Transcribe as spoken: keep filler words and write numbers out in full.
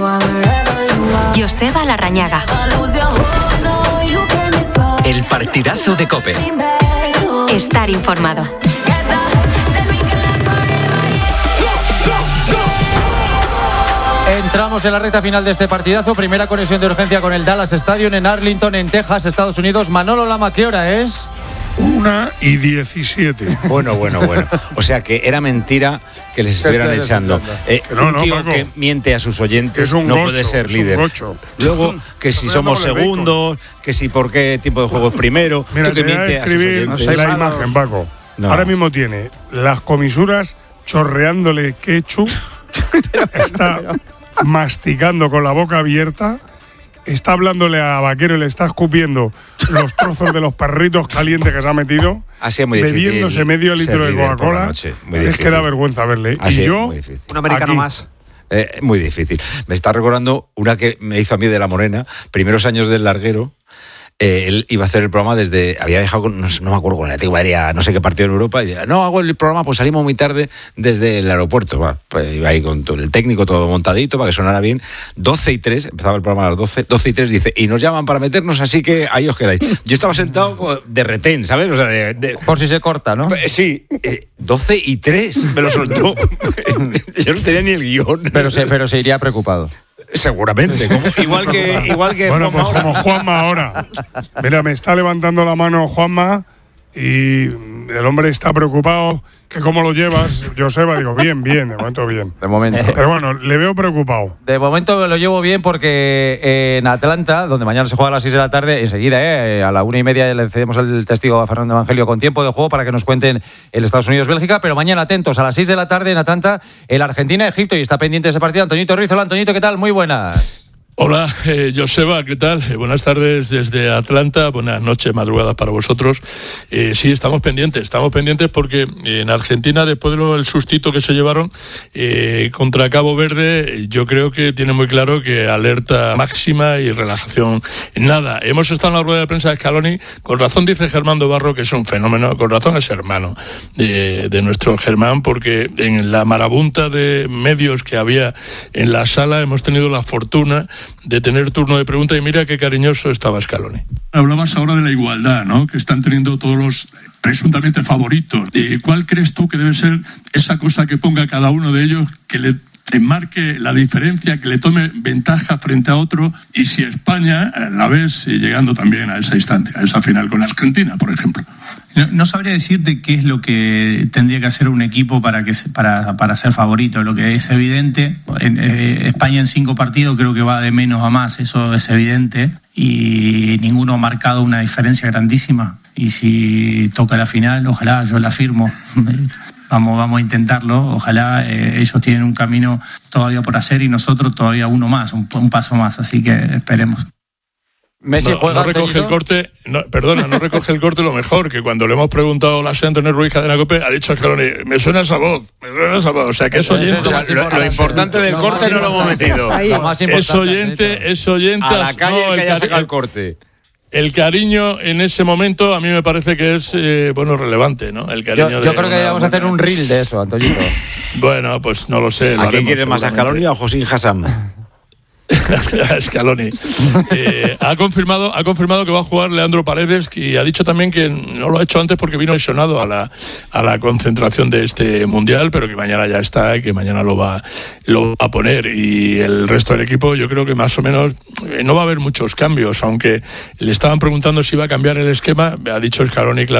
Joseba Larrañaga. El partidazo de COPE. Estar informado. Entramos en la recta final de este partidazo. Primera conexión de urgencia con el Dallas Stadium en Arlington, en Texas, Estados Unidos. Manolo Lama, ¿qué hora es? Una y diecisiete. Bueno, bueno, bueno. O sea que era mentira que les estuvieran echando. Eh, no, un no, tío Paco, que miente a sus oyentes es un no gocho, puede ser es líder. Un gocho. Luego, que si somos segundos, que si por qué tipo de juego es primero. Mira, tú que te voy a miente a sus escribir oyentes. la imagen, Paco. No. Ahora mismo tiene las comisuras chorreándole ketchup. Está masticando con la boca abierta. Está hablándole a Vaquero y le está escupiendo los trozos de los perritos calientes que se ha metido. Así es muy difícil. Bebiéndose medio litro de Coca-Cola. Es que da vergüenza verle. Así y yo, un americano aquí. más. Eh, muy difícil. Me está recordando una que me hizo a mí de La Morena, primeros años del larguero. Eh, él iba a hacer el programa desde, había dejado, con, no, no me acuerdo, con el Atlético de Madrid, no sé qué partido en Europa, y decía, no, hago el programa, pues salimos muy tarde desde el aeropuerto. Va, pues iba ahí con todo el técnico, todo montadito, para que sonara bien. doce y tres, empezaba el programa a las doce, doce y tres dice, y nos llaman para meternos, así que ahí os quedáis. Yo estaba sentado de retén, ¿sabes? O sea, de, de, por si se corta, ¿no? Sí, eh, doce y tres me lo soltó. Yo no tenía ni el guión. Pero se, pero se iría preocupado. Seguramente, como, igual que igual que bueno, Juanma pues como Juanma ahora. Mira, me está levantando la mano Juanma y el hombre está preocupado. Que cómo lo llevas, Joseba, digo, bien, bien, de momento bien. De momento. Pero bueno, le veo preocupado. De momento me lo llevo bien porque en Atlanta, donde mañana se juega a las seis de la tarde, enseguida, eh, a la una y media le cedemos el testigo a Fernando Evangelio con tiempo de juego para que nos cuenten el Estados Unidos-Bélgica, pero mañana atentos, a las seis de la tarde en Atlanta, el Argentina-Egipto, y está pendiente de ese partido Antoñito Ruiz. Hola, Antoñito, ¿qué tal? Muy buenas. Hola, eh, Joseba, ¿qué tal? Eh, buenas tardes desde Atlanta, buenas noches, madrugadas para vosotros. Eh, sí, estamos pendientes, estamos pendientes porque en Argentina, después del sustito que se llevaron eh, contra Cabo Verde, yo creo que tiene muy claro que alerta máxima y relajación nada. Hemos estado en la rueda de prensa de Scaloni, con razón dice Germán Dobarro que es un fenómeno, con razón es hermano de, de nuestro Germán, porque en la marabunta de medios que había en la sala hemos tenido la fortuna de tener turno de pregunta y mira qué cariñoso estaba Scaloni. Hablabas ahora de la igualdad, ¿no?, que están teniendo todos los presuntamente favoritos. ¿Y cuál crees tú que debe ser esa cosa que ponga cada uno de ellos que le enmarque la diferencia, que le tome ventaja frente a otro? Y si España la ves llegando también a esa instancia, a esa final con Argentina, por ejemplo. No, no sabría decirte qué es lo que tendría que hacer un equipo para que para, para ser favorito. Lo que es evidente, en, eh, España en cinco partidos creo que va de menos a más, eso es evidente, y ninguno ha marcado una diferencia grandísima. Y si toca la final, ojalá, yo la firmo. Vamos, vamos a intentarlo, ojalá. Eh, ellos tienen un camino todavía por hacer y nosotros todavía uno más, un, un paso más, así que esperemos. Messi no, juega, no recoge el corte, no, perdona, no recoge el corte lo mejor, que cuando le hemos preguntado a la señora Antonio Ruiz Cadena COPE, ha dicho a Scaloni, me suena esa voz, me suena esa voz, o sea que es oyente. O sea, lo, lo importante del corte no lo hemos metido. Es oyente, es oyente. A la calle no, el que haya cari- sacado el corte. El cariño en ese momento a mí me parece que es eh, bueno, relevante, ¿no? El cariño Yo, de yo creo que una- deberíamos hacer un reel de eso, Antoñito. Bueno, pues no lo sé. lo ¿A quién haremos quieres más, a seguramente. Scaloni o a Josín Hassan? Scaloni. Eh, ha confirmado, ha confirmado que va a jugar Leandro Paredes, y ha dicho también que no lo ha hecho antes porque vino lesionado a la, a la concentración de este mundial, pero que mañana ya está y que mañana lo va, lo va a poner. Y el resto del equipo, yo creo que más o menos eh, no va a haber muchos cambios, aunque le estaban preguntando si iba a cambiar el esquema. Ha dicho Scaloni, claro.